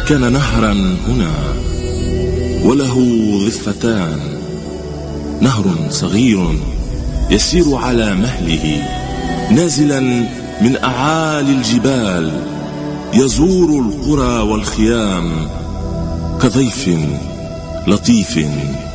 كان نهرا هنا وله ضفتان، نهر صغير يسير على مهله نازلا من أعالي الجبال، يزور القرى والخيام كضيف لطيف